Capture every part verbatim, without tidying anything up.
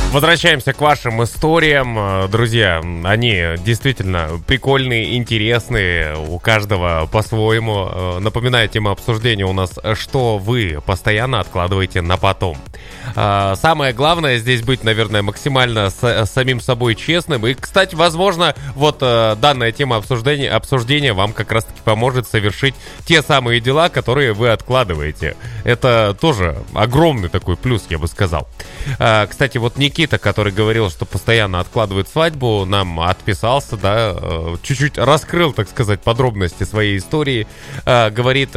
Возвращаемся к вашим историям, друзья. Они действительно прикольные, интересные, у каждого по-своему. Напоминаю, тема обсуждения у нас, что вы постоянно откладываете на потом. Самое главное здесь быть, наверное, максимально с, с самим собой честным. И, кстати, возможно, вот данная тема обсуждения, обсуждения вам как раз-таки поможет совершить те самые дела, которые вы откладываете. Это тоже огромный такой плюс, я бы сказал. Кстати, вот Никита, который говорил, что постоянно откладывает свадьбу, нам отписался, да, чуть-чуть раскрыл, так сказать, подробности своей истории. Говорит,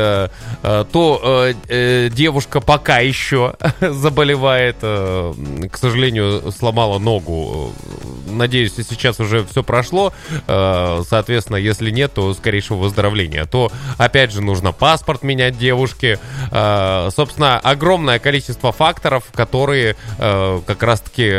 то девушка пока еще заболевает, к сожалению, сломала ногу. Надеюсь, сейчас уже все прошло. Соответственно, если нет, то скорейшего выздоровления. То, опять же, нужно паспорт менять девушке. Собственно, огромное количество факторов, которые как раз-таки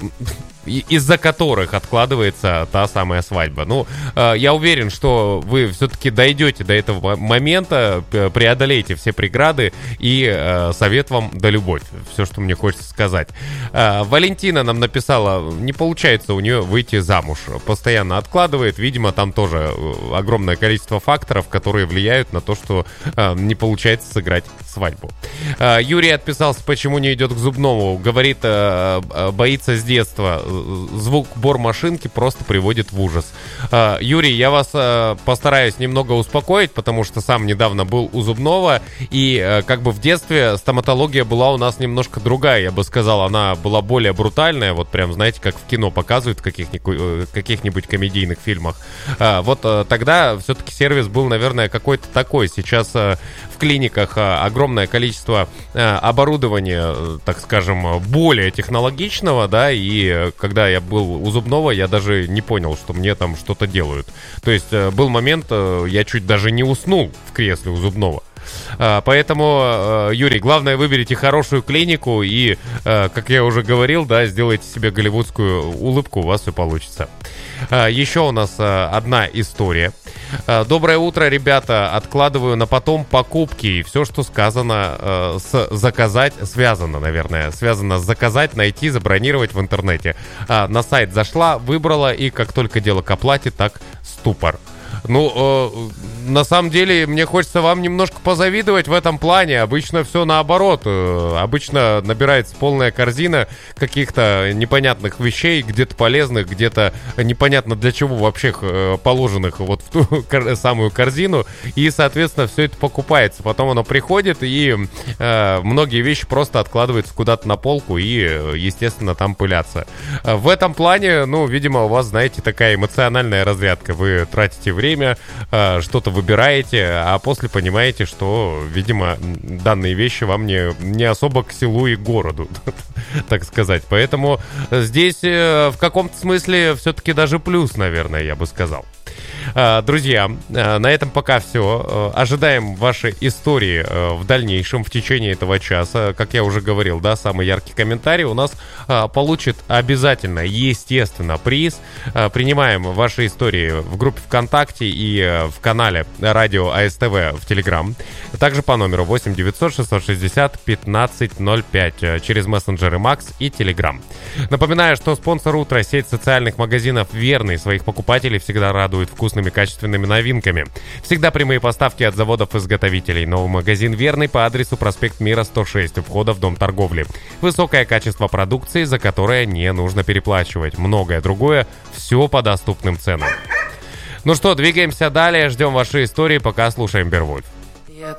из-за которых откладывается та самая свадьба. Ну, э, я уверен, что вы все-таки дойдете до этого момента, преодолеете все преграды, и э, совет вам да любовь. Все, что мне хочется сказать. Э, Валентина нам написала, не получается у нее выйти замуж. Постоянно откладывает. Видимо, там тоже огромное количество факторов, которые влияют на то, что э, не получается сыграть свадьбу. Э, Юрий отписался, почему не идет к зубному. Говорит, э, боится с детства. Звук бормашинки просто приводит в ужас. uh, Юрий, я вас uh, постараюсь немного успокоить, потому что сам недавно был у зубного, и uh, как бы в детстве стоматология была у нас немножко другая, я бы сказал, она была более брутальная, вот прям, знаете, как в кино показывают в каких-нибудь, каких-нибудь комедийных фильмах. uh, Вот uh, тогда все-таки сервис был, наверное, какой-то такой. Сейчас uh, в клиниках uh, огромное количество uh, оборудования, uh, так скажем, более технологичного, да, и uh, когда я был у зубного, я даже не понял, что мне там что-то делают. То есть был момент, я чуть даже не уснул в кресле у зубного. Поэтому, Юрий, главное, выберите хорошую клинику и, как я уже говорил, да, сделайте себе голливудскую улыбку, у вас все получится. Еще у нас одна история. Доброе утро, ребята. Откладываю на потом покупки. И все, что сказано с заказать, связано, наверное. Связано с заказать, найти, забронировать в интернете. На сайт зашла, выбрала, и как только дело к оплате, так ступор. Ну, э, на самом деле, мне хочется вам немножко позавидовать в этом плане. Обычно все наоборот. Э, обычно набирается полная корзина каких-то непонятных вещей, где-то полезных, где-то непонятно для чего вообще э, положенных вот в ту кор- самую корзину. И, соответственно, все это покупается. Потом оно приходит, и э, многие вещи просто откладываются куда-то на полку и, естественно, там пылятся. Э, в этом плане, ну, видимо, у вас, знаете, такая эмоциональная разрядка. Вы тратите время, что-то выбираете, а после понимаете, что, видимо, данные вещи вам не, не особо к селу и городу, так сказать. Поэтому здесь в каком-то смысле все-таки даже плюс, наверное, я бы сказал. Друзья, на этом пока все. Ожидаем ваши истории в дальнейшем, в течение этого часа. Как я уже говорил, да, самый яркий комментарий у нас получит обязательно, естественно, приз. Принимаем ваши истории в группе ВКонтакте и в канале Радио АСТВ в Телеграм. Также по номеру восемь девятьсот шестьсот шестьдесят пятнадцать ноль пять через мессенджеры Макс и Телеграм. Напоминаю, что спонсор утра — сеть социальных магазинов «Верный». Своих покупателей всегда радует вкусными качественными новинками. Всегда прямые поставки от заводов-изготовителей. Новый магазин «Верный» по адресу проспект Мира, сто шесть, у входа в Дом торговли. Высокое качество продукции, за которое не нужно переплачивать. Многое другое — все по доступным ценам. Ну что, двигаемся далее, ждем ваши истории, пока слушаем Беовульф.